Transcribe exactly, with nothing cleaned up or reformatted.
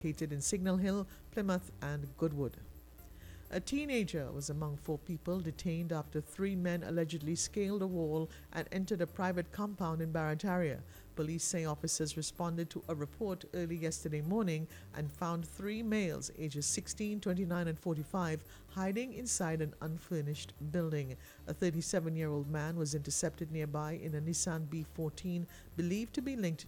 located in Signal Hill, Plymouth, and Goodwood. A teenager was among four people detained after three men allegedly scaled a wall and entered a private compound in Barataria. Police say officers responded to a report early yesterday morning and found three males ages sixteen, twenty-nine, and forty-five hiding inside an unfurnished building. A thirty-seven-year-old man was intercepted nearby in a Nissan B fourteen believed to be linked